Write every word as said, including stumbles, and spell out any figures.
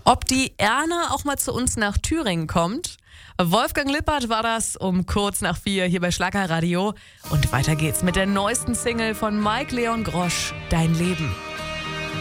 Ob die Erna auch mal zu uns nach Thüringen kommt? Wolfgang Lippert war das um kurz nach vier hier bei Schlager Radio. Und weiter geht's mit der neuesten Single von Mike Leon Grosch, Dein Leben.